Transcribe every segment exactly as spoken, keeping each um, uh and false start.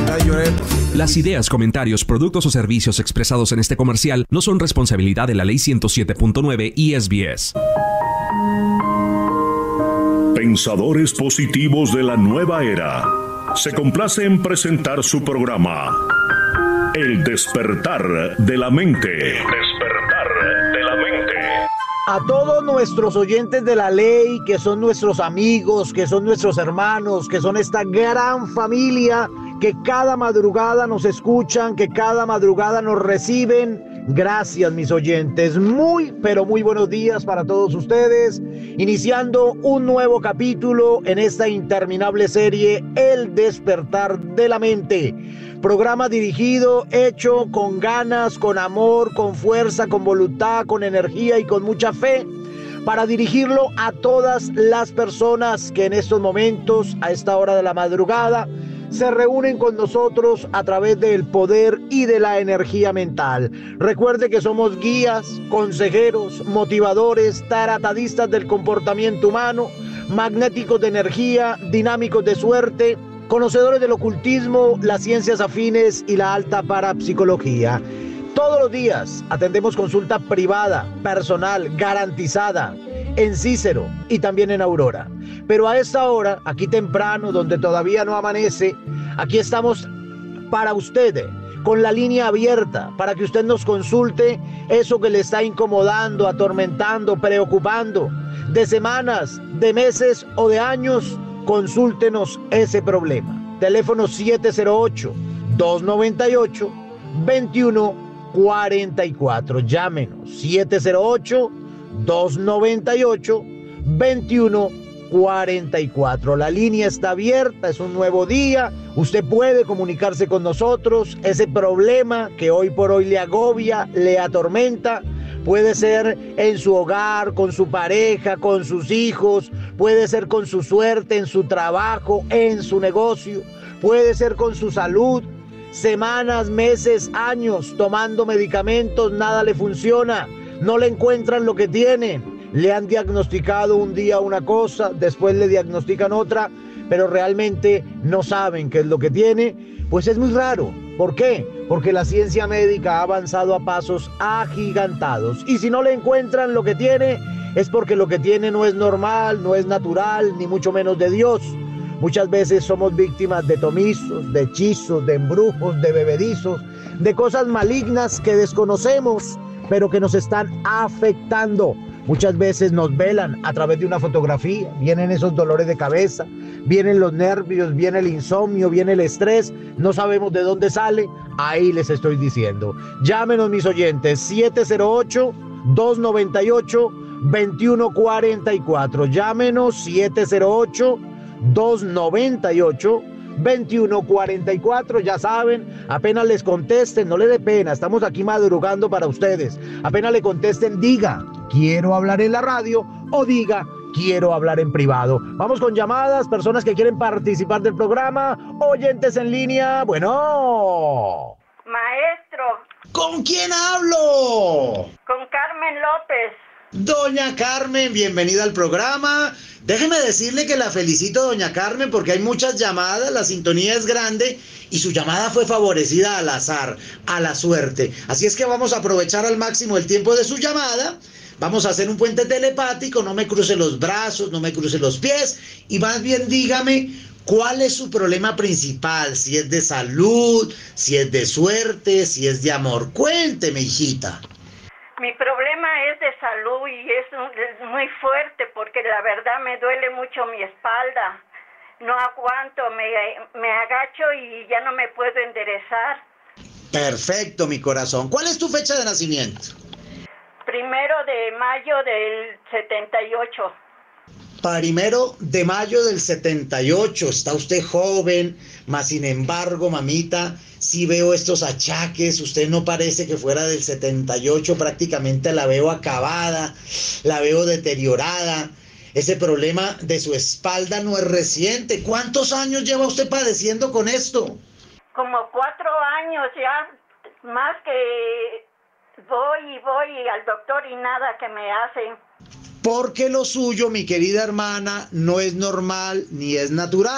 Ya lloré. Las ideas, comentarios, productos o servicios expresados en este comercial no son responsabilidad de la Ley ciento siete punto nueve I S B S. Pensadores positivos de la nueva era. Se complace en presentar su programa El despertar de la mente. El despertar de la mente. A todos nuestros oyentes de la ley, que son nuestros amigos, que son nuestros hermanos, que son esta gran familia, que cada madrugada nos escuchan, que cada madrugada nos reciben. Gracias, mis oyentes. Muy, pero muy buenos días para todos ustedes. Iniciando un nuevo capítulo en esta interminable serie, El despertar de la mente. Programa dirigido, hecho con ganas, con amor, con fuerza, con voluntad, con energía y con mucha fe, para dirigirlo a todas las personas que en estos momentos, a esta hora de la madrugada, se reúnen con nosotros a través del poder y de la energía mental. Recuerde que somos guías, consejeros, motivadores, taratadistas del comportamiento humano, magnéticos de energía, dinámicos de suerte, conocedores del ocultismo, las ciencias afines y la alta parapsicología. Todos los días atendemos consulta privada, personal, garantizada, en Cícero y también en Aurora. Pero a esta hora, aquí temprano, donde todavía no amanece, aquí estamos para usted, con la línea abierta, para que usted nos consulte eso que le está incomodando, atormentando, preocupando, de semanas, de meses o de años. Consúltenos ese problema. Teléfono siete cero ocho, dos nueve ocho, dos uno cuatro cuatro. Llámenos siete cero ocho, dos nueve ocho, dos uno cuatro cuatro. La línea está abierta, es un nuevo día. Usted puede comunicarse con nosotros. Ese problema que hoy por hoy le agobia, le atormenta, puede ser en su hogar, con su pareja, con sus hijos, puede ser con su suerte, en su trabajo, en su negocio, puede ser con su salud. Semanas, meses, años tomando medicamentos, nada le funciona, no le encuentran lo que tienen. Le han diagnosticado un día una cosa, después le diagnostican otra, pero realmente no saben qué es lo que tiene. Pues es muy raro. ¿Por qué? Porque la ciencia médica ha avanzado a pasos agigantados. Y si no le encuentran lo que tiene, es porque lo que tiene no es normal, no es natural, ni mucho menos de Dios. Muchas veces somos víctimas de tomizos, de hechizos, de embrujos, de bebedizos, de cosas malignas que desconocemos, pero que nos están afectando. Muchas veces nos velan a través de una fotografía, vienen esos dolores de cabeza, vienen los nervios, viene el insomnio, viene el estrés, no sabemos de dónde sale. Ahí les estoy diciendo. Llámenos, mis oyentes, siete cero ocho, dos nueve ocho, dos uno cuatro cuatro. Llámenos siete cero ocho, dos nueve ocho, dos uno cuatro cuatro. Ya saben, apenas les contesten, no le dé pena, estamos aquí madrugando para ustedes. Apenas le contesten, diga, quiero hablar en la radio, o diga, quiero hablar en privado. Vamos con llamadas, personas que quieren participar del programa, oyentes en línea. Bueno. Maestro. ¿Con quién hablo? Con Carmen López. Doña Carmen, bienvenida al programa. Déjeme decirle que la felicito, doña Carmen, porque hay muchas llamadas, la sintonía es grande y su llamada fue favorecida al azar, a la suerte. Así es que vamos a aprovechar al máximo el tiempo de su llamada. Vamos a hacer un puente telepático, no me cruce los brazos, no me cruce los pies y más bien dígame cuál es su problema principal, si es de salud, si es de suerte, si es de amor. Cuénteme, hijita. Mi problema es de salud y es muy fuerte porque la verdad me duele mucho mi espalda. No aguanto, me, me agacho y ya no me puedo enderezar. Perfecto, mi corazón. ¿Cuál es tu fecha de nacimiento? Primero de mayo del setenta y ocho. Primero de mayo del setenta y ocho. Está usted joven, mas sin embargo, mamita, sí veo estos achaques. Usted no parece que fuera del setenta y ocho, prácticamente la veo acabada, la veo deteriorada. Ese problema de su espalda no es reciente. ¿Cuántos años lleva usted padeciendo con esto? Como cuatro años ya, más que voy y voy al doctor y nada que me hacen. Porque lo suyo, mi querida hermana, no es normal ni es natural.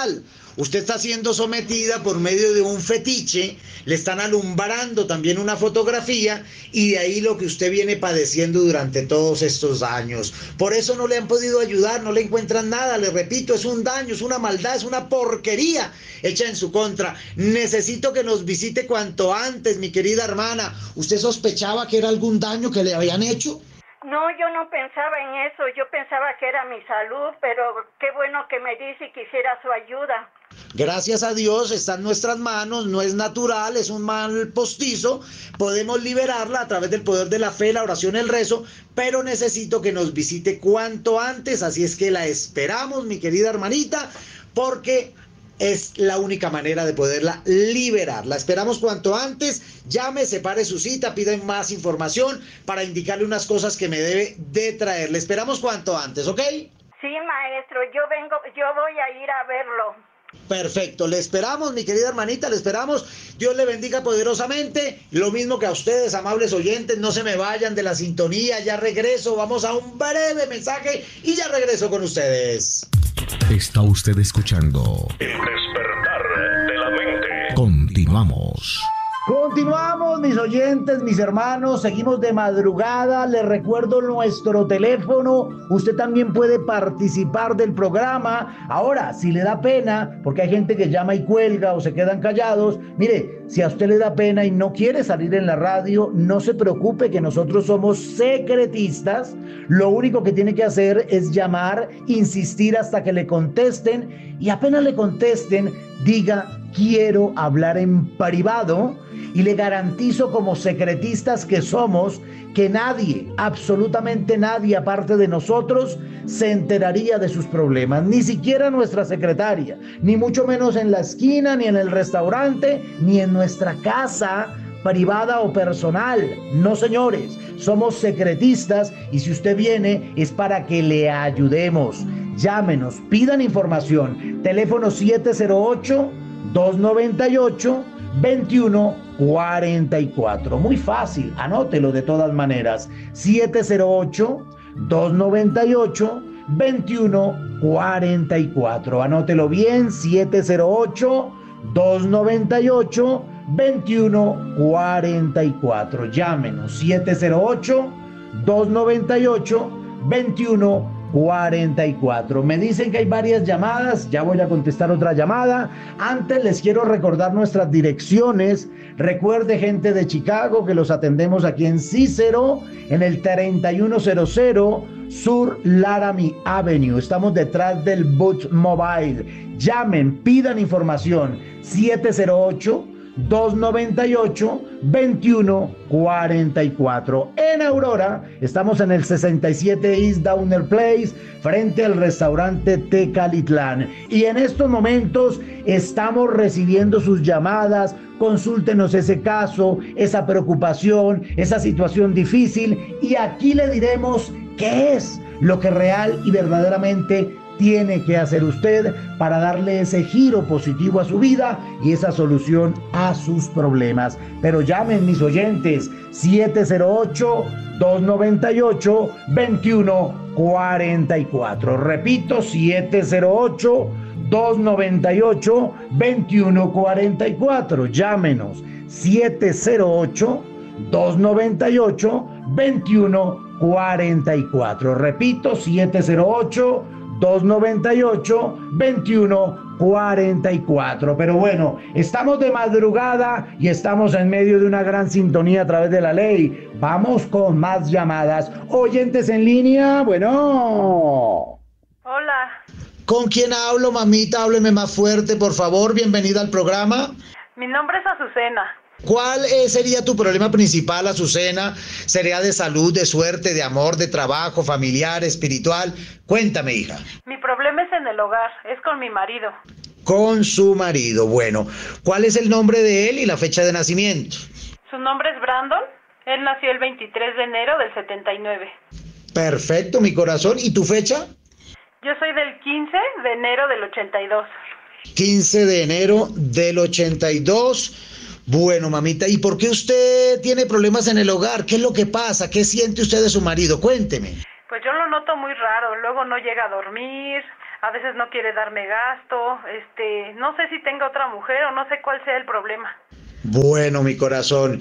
Usted está siendo sometida por medio de un fetiche, le están alumbrando también una fotografía y de ahí lo que usted viene padeciendo durante todos estos años. Por eso no le han podido ayudar, no le encuentran nada, le repito, es un daño, es una maldad, es una porquería hecha en su contra. Necesito que nos visite cuanto antes, mi querida hermana. ¿Usted sospechaba que era algún daño que le habían hecho? No, yo no pensaba en eso, yo pensaba que era mi salud, pero qué bueno que me dice y quisiera su ayuda. Gracias a Dios está en nuestras manos, no es natural, es un mal postizo, podemos liberarla a través del poder de la fe, la oración, el rezo, pero necesito que nos visite cuanto antes, así es que la esperamos, mi querida hermanita, porque es la única manera de poderla liberar. La esperamos cuanto antes. Llame, separe su cita, pida más información para indicarle unas cosas que me debe de traer. Le esperamos cuanto antes, ¿ok? Sí, maestro, yo vengo, yo voy a ir a verlo. Perfecto, le esperamos, mi querida hermanita, le esperamos. Dios le bendiga poderosamente. Lo mismo que a ustedes, amables oyentes, no se me vayan de la sintonía. Ya regreso, vamos a un breve mensaje y ya regreso con ustedes. Está usted escuchando El despertar de la mente. Continuamos. Continuamos, mis oyentes, mis hermanos, seguimos de madrugada. Les recuerdo nuestro teléfono. Usted también puede participar del programa. Ahora, si le da pena, porque hay gente que llama y cuelga o se quedan callados, mire, si a usted le da pena y no quiere salir en la radio, no se preocupe, que nosotros somos secretistas. Lo único que tiene que hacer es llamar, insistir hasta que le contesten, y apenas le contesten, diga: quiero hablar en privado, y le garantizo, como secretistas que somos, que nadie, absolutamente nadie aparte de nosotros, se enteraría de sus problemas, ni siquiera nuestra secretaria, ni mucho menos en la esquina, ni en el restaurante, ni en nuestra casa privada o personal. No, señores, somos secretistas, y si usted viene es para que le ayudemos. Llámenos, pidan información. Teléfono siete cero ocho, dos noventa y ocho, veintiuno cuarenta y cuatro. Muy fácil, anótelo de todas maneras. siete cero ocho, dos noventa y ocho, veintiuno cuarenta y cuatro. Anótelo bien, siete cero ocho, dos noventa y ocho, veintiuno cuarenta y cuatro. Llámenos, siete cero ocho, dos noventa y ocho, veintiuno cuarenta y cuatro. Me dicen que hay varias llamadas, ya voy a contestar otra llamada. Antes les quiero recordar nuestras direcciones. Recuerde, gente de Chicago, que los atendemos aquí en Cícero, en el treinta y uno cero cero Sur Laramie Avenue. Estamos detrás del Boots Mobile. Llamen, pidan información. siete cero ocho, dos noventa y ocho, veintiuno cuarenta y cuatro. En Aurora estamos en el sesenta y siete East Downer Place, frente al restaurante Tecalitlán, y en estos momentos estamos recibiendo sus llamadas. Consúltenos ese caso, esa preocupación, esa situación difícil, y aquí le diremos qué es lo que real y verdaderamente tiene que hacer usted para darle ese giro positivo a su vida y esa solución a sus problemas. Pero llamen, mis oyentes, siete cero ocho, dos noventa y ocho, veintiuno cuarenta y cuatro. Repito, siete cero ocho, dos noventa y ocho, veintiuno cuarenta y cuatro. Llámenos, siete cero ocho, dos noventa y ocho, veintiuno cuarenta y cuatro. Repito, siete cero ocho, dos noventa y ocho, veintiuno cuarenta y cuatro. Pero bueno, estamos de madrugada y estamos en medio de una gran sintonía a través de la ley. Vamos con más llamadas. Oyentes en línea, bueno. Hola. ¿Con quién hablo, mamita? Hábleme más fuerte, por favor. Bienvenida al programa. Mi nombre es Azucena. ¿Cuál eh, sería tu problema principal, Azucena? ¿Sería de salud, de suerte, de amor, de trabajo, familiar, espiritual? Cuéntame, hija. Mi problema es en el hogar, es con mi marido. Con su marido. Bueno, ¿cuál es el nombre de él y la fecha de nacimiento? Su nombre es Brandon. Él nació el veintitrés de enero del setenta y nueve. Perfecto, mi corazón. ¿Y tu fecha? Yo soy del quince de enero del ochenta y dos. quince de enero del ochenta y dos. Bueno, mamita, ¿y por qué usted tiene problemas en el hogar? ¿Qué es lo que pasa? ¿Qué siente usted de su marido? Cuénteme. Pues yo lo noto muy raro, luego no llega a dormir, a veces no quiere darme gasto, este, no sé si tenga otra mujer o no sé cuál sea el problema. Bueno, mi corazón,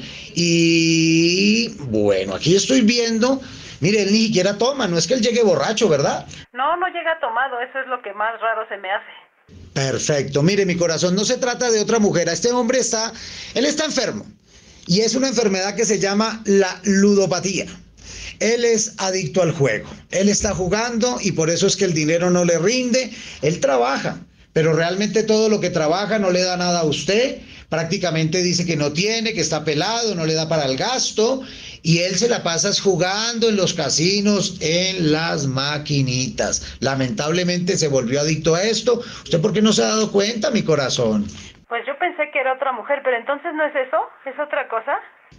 y bueno, aquí estoy viendo, mire, él ni siquiera toma, no es que él llegue borracho, ¿verdad? No, no llega tomado, eso es lo que más raro se me hace. Perfecto, mire, mi corazón, no se trata de otra mujer, este hombre está, él está enfermo, y es una enfermedad que se llama la ludopatía. Él es adicto al juego, él está jugando y por eso es que el dinero no le rinde, él trabaja, pero realmente todo lo que trabaja no le da nada a usted, prácticamente dice que no tiene, que está pelado, no le da para el gasto, y él se la pasa jugando en los casinos, en las maquinitas. Lamentablemente se volvió adicto a esto. ¿Usted por qué no se ha dado cuenta, mi corazón? Pues yo pensé que era otra mujer, pero entonces ¿no es eso? ¿Es otra cosa?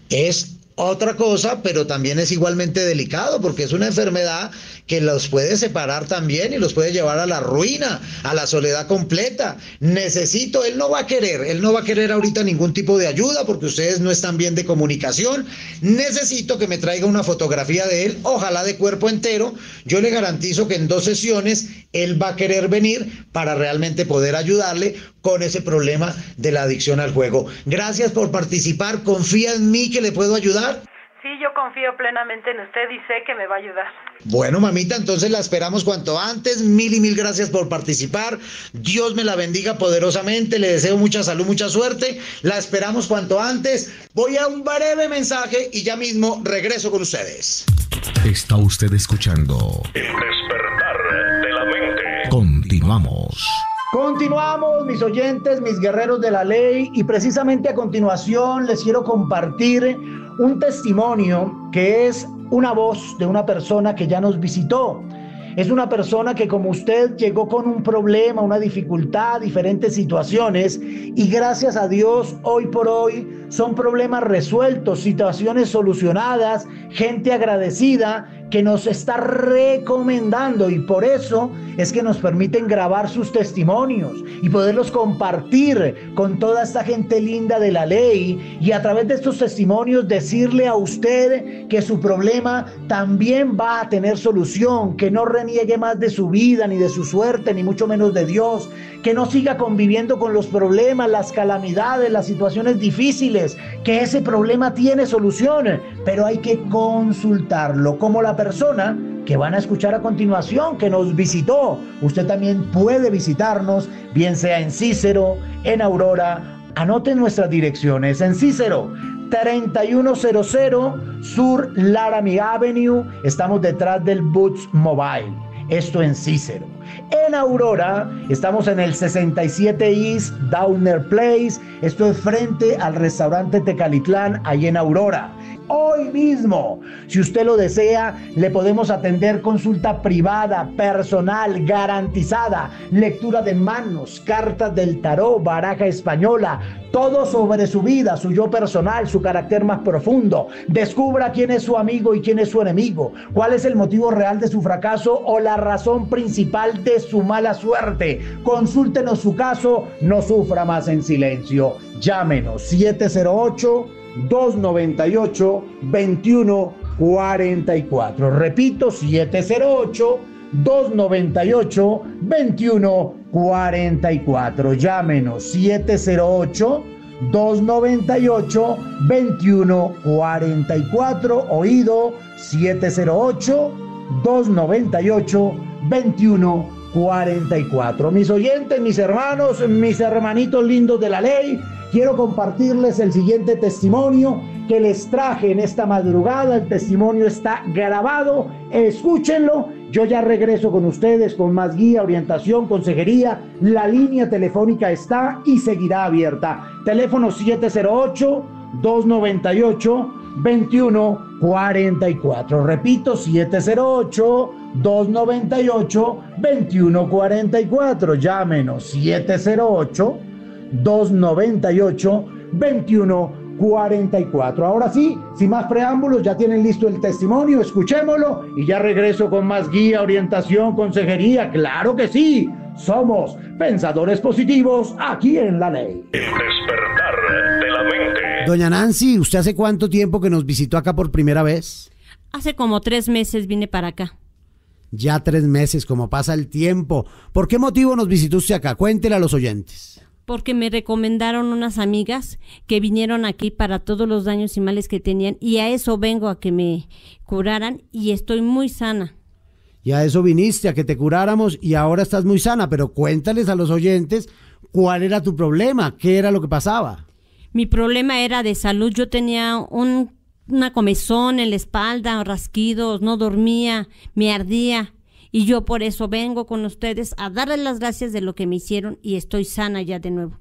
Es otra cosa, pero también es igualmente delicado porque es una enfermedad que los puede separar también y los puede llevar a la ruina, a la soledad completa. Necesito, él no va a querer, él no va a querer ahorita ningún tipo de ayuda porque ustedes no están bien de comunicación. Necesito que me traiga una fotografía de él, ojalá de cuerpo entero. Yo le garantizo que en dos sesiones él va a querer venir para realmente poder ayudarle con ese problema de la adicción al juego. Gracias por participar, confía en mí que le puedo ayudar. Sí, yo confío plenamente en usted y sé que me va a ayudar. Bueno, mamita, entonces la esperamos cuanto antes. Mil y mil gracias por participar. Dios me la bendiga poderosamente. Le deseo mucha salud, mucha suerte. La esperamos cuanto antes. Voy a un breve mensaje y ya mismo regreso con ustedes. Está usted escuchando El despertar de la mente. Continuamos. Continuamos, mis oyentes, mis guerreros de la ley, y precisamente a continuación les quiero compartir un testimonio que es una voz de una persona que ya nos visitó. Es una persona que, como usted, llegó con un problema, una dificultad, diferentes situaciones, y gracias a Dios hoy por hoy son problemas resueltos, situaciones solucionadas, gente agradecida que nos está recomendando, y por eso es que nos permiten grabar sus testimonios y poderlos compartir con toda esta gente linda de la ley, y a través de estos testimonios decirle a usted que su problema también va a tener solución, que no reniegue más de su vida, ni de su suerte, ni mucho menos de Dios, que no siga conviviendo con los problemas, las calamidades, las situaciones difíciles, que ese problema tiene solución, pero hay que consultarlo, como la persona que van a escuchar a continuación, que nos visitó. Usted también puede visitarnos, bien sea en Cícero, en Aurora. Anoten nuestras direcciones: en Cícero, treinta y uno cero cero Sur Laramie Avenue, estamos detrás del Boots Mobile, esto en Cícero. En Aurora estamos en el sesenta y siete East Downer Place, esto es frente al restaurante Tecalitlán, ahí en Aurora. Hoy mismo, si usted lo desea, le podemos atender consulta privada, personal, garantizada, lectura de manos, cartas del tarot, baraja española, todo sobre su vida, su yo personal, su carácter más profundo. Descubra quién es su amigo y quién es su enemigo, cuál es el motivo real de su fracaso o la razón principal de su mala suerte. Consúltenos su caso, no sufra más en silencio. Llámenos siete cero ocho, dos noventa y ocho, veintiuno cuarenta y cuatro. Repito, siete cero ocho, dos noventa y ocho, veintiuno cuarenta y cuatro. Llámenos siete cero ocho, dos noventa y ocho, veintiuno cuarenta y cuatro. Oído, siete cero ocho, dos noventa y ocho, veintiuno cuarenta y cuatro. Mis oyentes, mis hermanos, mis hermanitos lindos de la ley, quiero compartirles el siguiente testimonio que les traje en esta madrugada. El testimonio está grabado, escúchenlo. Yo ya regreso con ustedes con más guía, orientación, consejería. La línea telefónica está y seguirá abierta. Teléfono siete cero ocho, dos noventa y ocho, veintiuno cuarenta y cuatro. Repito, siete cero ocho, dos noventa y ocho, veintiuno cuarenta y cuatro. Llámenos siete cero ocho, dos noventa y ocho, veintiuno cuarenta y cuatro. Ahora sí, sin más preámbulos, ya tienen listo el testimonio, escuchémoslo y ya regreso con más guía, orientación, consejería. Claro que sí, somos pensadores positivos aquí en la ley. El despertar de la mente. Doña Nancy, ¿usted hace cuánto tiempo que nos visitó acá por primera vez? Hace como tres meses vine para acá. Ya tres meses, como pasa el tiempo. ¿Por qué motivo nos visitó usted acá? Cuéntele a los oyentes. Porque me recomendaron unas amigas que vinieron aquí para todos los daños y males que tenían, y a eso vengo, a que me curaran, y estoy muy sana. Y a eso viniste, a que te curáramos, y ahora estás muy sana, pero cuéntales a los oyentes cuál era tu problema, qué era lo que pasaba. Mi problema era de salud. Yo tenía un, una comezón en la espalda, rasquidos, no dormía, me ardía. Y yo por eso vengo con ustedes a darles las gracias de lo que me hicieron, y estoy sana ya de nuevo.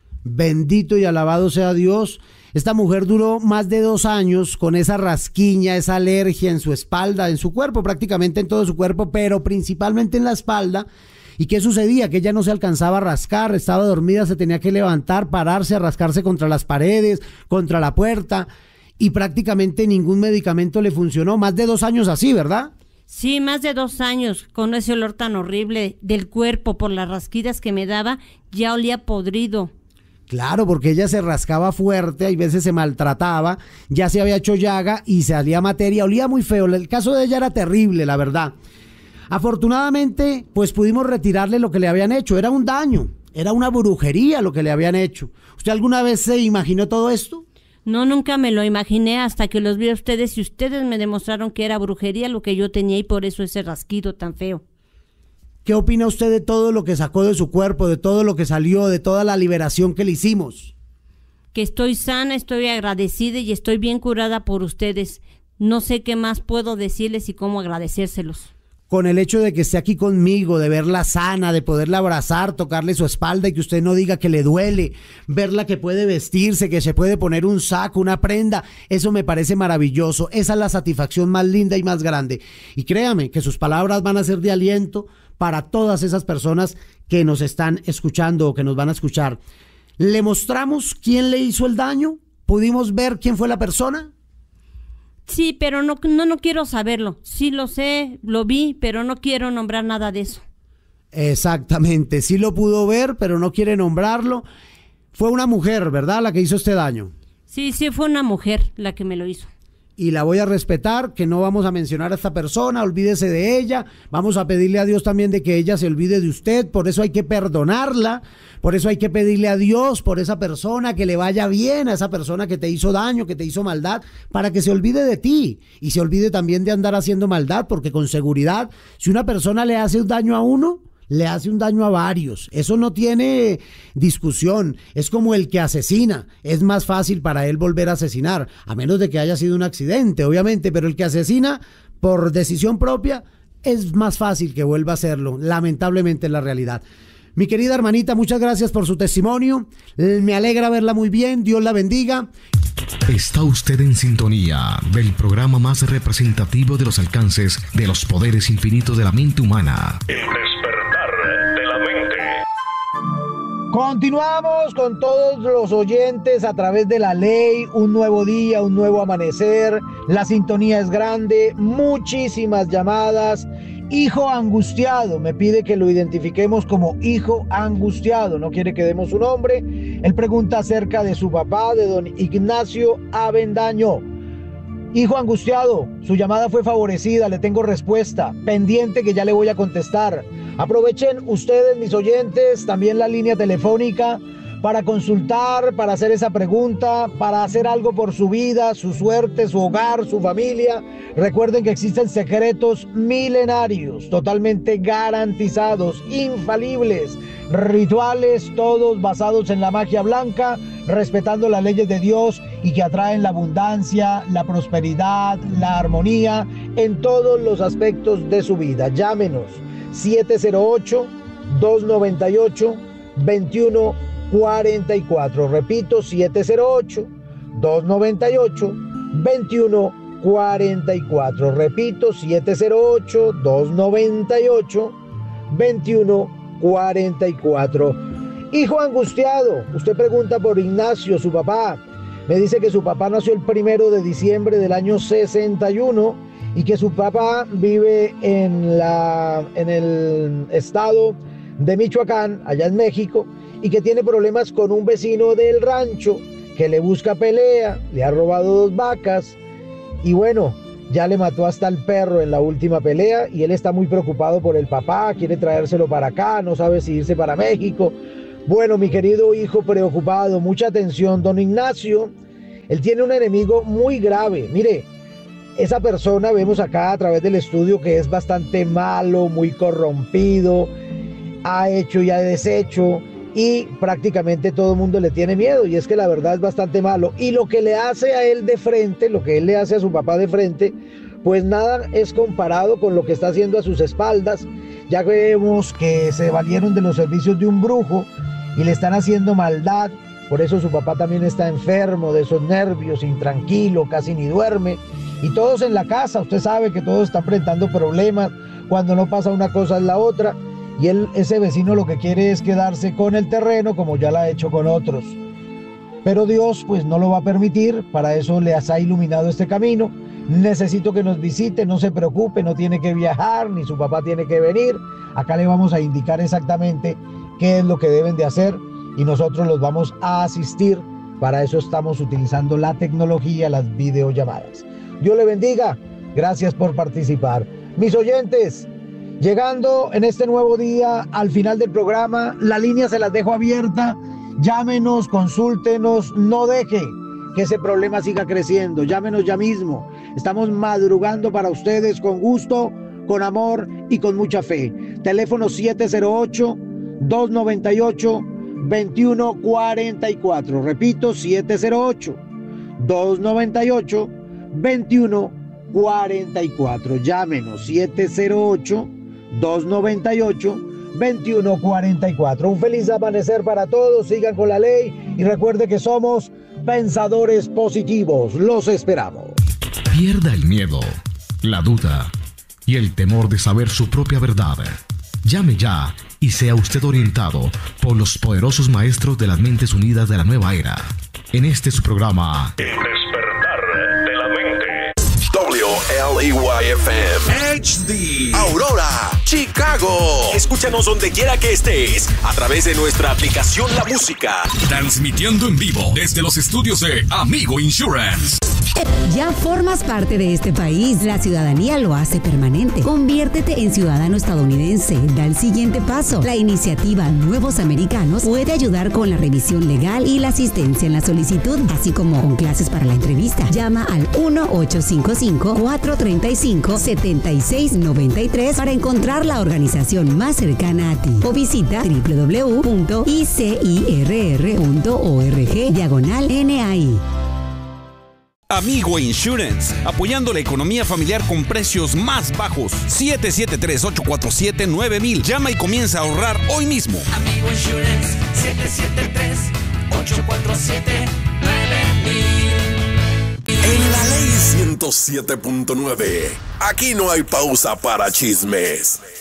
Bendito y alabado sea Dios. Esta mujer duró más de dos años con esa rasquiña, esa alergia en su espalda, en su cuerpo, prácticamente en todo su cuerpo, pero principalmente en la espalda. ¿Y qué sucedía? Que ella no se alcanzaba a rascar, estaba dormida, se tenía que levantar, pararse, a rascarse contra las paredes, contra la puerta, y prácticamente ningún medicamento le funcionó. Más de dos años así, ¿verdad? Sí, más de dos años con ese olor tan horrible del cuerpo por las rasquidas que me daba, ya olía podrido. Claro, porque ella se rascaba fuerte, hay veces se maltrataba, ya se había hecho llaga y salía materia, olía muy feo. El caso de ella era terrible, la verdad. Afortunadamente, pues pudimos retirarle lo que le habían hecho. Era un daño, era una brujería lo que le habían hecho. ¿Usted alguna vez se imaginó todo esto? No, nunca me lo imaginé hasta que los vi a ustedes, y ustedes me demostraron que era brujería lo que yo tenía, y por eso ese rasquido tan feo. ¿Qué opina usted de todo lo que sacó de su cuerpo, de todo lo que salió, de toda la liberación que le hicimos? Que estoy sana, estoy agradecida y estoy bien curada por ustedes. No sé qué más puedo decirles y cómo agradecérselos. Con el hecho de que esté aquí conmigo, de verla sana, de poderla abrazar, tocarle su espalda y que usted no diga que le duele, verla que puede vestirse, que se puede poner un saco, una prenda, eso me parece maravilloso. Esa es la satisfacción más linda y más grande. Y créame que sus palabras van a ser de aliento para todas esas personas que nos están escuchando o que nos van a escuchar. ¿Le mostramos quién le hizo el daño? ¿Pudimos ver quién fue la persona? Sí, pero no, no, no quiero saberlo. Sí lo sé, lo vi, pero no quiero nombrar nada de eso. Exactamente, sí lo pudo ver, pero no quiere nombrarlo. Fue una mujer, ¿verdad?, la que hizo este daño. Sí, sí, fue una mujer la que me lo hizo. Y la voy a respetar, que no vamos a mencionar a esta persona, olvídese de ella, vamos a pedirle a Dios también de que ella se olvide de usted, por eso hay que perdonarla, por eso hay que pedirle a Dios por esa persona, que le vaya bien a esa persona que te hizo daño, que te hizo maldad, para que se olvide de ti y se olvide también de andar haciendo maldad, porque con seguridad, si una persona le hace un daño a uno, le hace un daño a varios. Eso no tiene discusión. Es como el que asesina. Es más fácil para él volver a asesinar, a menos de que haya sido un accidente, obviamente, pero el que asesina por decisión propia es más fácil que vuelva a hacerlo. Lamentablemente es la realidad. Mi querida hermanita, muchas gracias por su testimonio. Me alegra verla muy bien. Dios la bendiga. Está usted en sintonía del programa más representativo de los alcances de los poderes infinitos de la mente humana. El despertar de la mente. Continuamos con todos los oyentes a través de la ley. Un nuevo día, un nuevo amanecer. La sintonía es grande. Muchísimas llamadas. Hijo angustiado, me pide que lo identifiquemos como hijo angustiado, no quiere que demos su nombre. Él pregunta acerca de su papá, de don Ignacio Avendaño. Hijo angustiado, su llamada fue favorecida, le tengo respuesta, pendiente que ya le voy a contestar. Aprovechen ustedes, mis oyentes, también la línea telefónica para consultar, para hacer esa pregunta, para hacer algo por su vida, su suerte, su hogar, su familia. Recuerden que existen secretos milenarios, totalmente garantizados, infalibles, rituales, todos basados en la magia blanca, respetando las leyes de Dios y que atraen la abundancia, la prosperidad, la armonía en todos los aspectos de su vida. Llámenos siete cero ocho, dos nueve ocho, dos uno cuarenta y cuatro. Repito, siete cero ocho, dos nueve ocho, dos uno cuarenta y cuatro. Repito, siete cero ocho, dos nueve ocho, dos uno cuarenta y cuatro. Hijo angustiado, usted pregunta por Ignacio, su papá. Me dice que su papá nació el primero de diciembre del año sesenta y uno y que su papá vive en, la, en el estado de Michoacán, allá en México, y que tiene problemas con un vecino del rancho que le busca pelea, le ha robado dos vacas y bueno, ya le mató hasta el perro en la última pelea y él está muy preocupado por el papá, quiere traérselo para acá, no sabe si irse para México. Bueno, mi querido hijo preocupado, mucha atención, don Ignacio, él tiene un enemigo muy grave. Mire, esa persona vemos acá a través del estudio que es bastante malo, muy corrompido, ha hecho y ha deshecho y prácticamente todo el mundo le tiene miedo, y es que la verdad es bastante malo, y lo que le hace a él de frente, lo que él le hace a su papá de frente, pues nada es comparado con lo que está haciendo a sus espaldas. Ya vemos que se valieron de los servicios de un brujo y le están haciendo maldad, por eso su papá también está enfermo de esos nervios, intranquilo, casi ni duerme, y todos en la casa, usted sabe que todos están enfrentando problemas, cuando no pasa una cosa es la otra, y él, ese vecino lo que quiere es quedarse con el terreno como ya lo ha hecho con otros. Pero Dios pues no lo va a permitir, para eso le ha iluminado este camino. Necesito que nos visite, no se preocupe, no tiene que viajar, ni su papá tiene que venir. Acá le vamos a indicar exactamente qué es lo que deben de hacer y nosotros los vamos a asistir. Para eso estamos utilizando la tecnología, las videollamadas. Dios le bendiga, gracias por participar. Mis oyentes, llegando en este nuevo día al final del programa, la línea se las dejo abierta. Llámenos, consúltenos, no deje que ese problema siga creciendo. Llámenos ya mismo. Estamos madrugando para ustedes con gusto, con amor y con mucha fe. Teléfono siete cero ocho, dos nueve ocho, dos uno cuatro cuatro. Repito, siete cero ocho, dos nueve ocho, dos uno cuatro cuatro. Llámenos siete cero ocho, dos nueve ocho, dos uno cuatro cuatro. Un feliz amanecer para todos, sigan con la ley y recuerde que somos pensadores positivos. Los esperamos. Pierda el miedo, la duda y el temor de saber su propia verdad. Llame ya y sea usted orientado por los poderosos maestros de las mentes unidas de la nueva era. En este su programa, El despertar de la mente. W L E Y F M H D Aurora, Chicago. Escúchanos donde quiera que estés a través de nuestra aplicación La Música. Transmitiendo en vivo desde los estudios de Amigo Insurance. Ya formas parte de este país. La ciudadanía lo hace permanente. Conviértete en ciudadano estadounidense. Da el siguiente paso. La iniciativa Nuevos Americanos puede ayudar con la revisión legal y la asistencia en la solicitud, así como con clases para la entrevista. Llama al uno ocho cinco cinco, cuatro tres cinco, siete seis nueve tres para encontrar la organización más cercana a ti. O visita w w w punto i c i r r punto org diagonal N A I. Amigo Insurance, apoyando la economía familiar con precios más bajos. siete siete tres, ocho cuatro siete, nueve mil. Llama y comienza a ahorrar hoy mismo. Amigo Insurance, siete siete tres, ocho cuatro siete, nueve mil. En la ley ciento siete punto nueve, aquí no hay pausa para chismes.